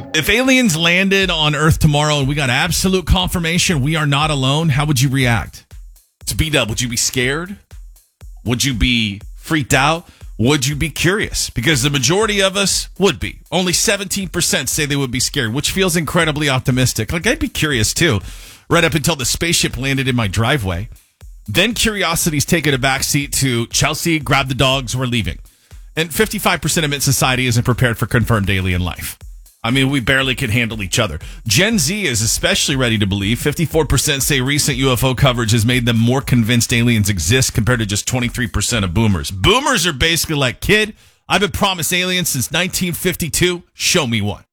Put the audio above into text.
If aliens landed on Earth tomorrow and we got absolute confirmation we are not alone, how would you react? To B-Dub, would you be scared? Would you be freaked out? Would you be curious? Because the majority of us would be. Only 17% say they would be scared, which feels incredibly optimistic. Like, I'd be curious too, right up until the spaceship landed in my driveway. Then curiosity's taken a backseat to Chelsea, grab the dogs, we're leaving. And 55% of society isn't prepared for confirmed alien life. I mean, we barely can handle each other. Gen Z is especially ready to believe. 54% say recent UFO coverage has made them more convinced aliens exist compared to just 23% of boomers. Boomers are basically like, kid, I've been promised aliens since 1952. Show me one.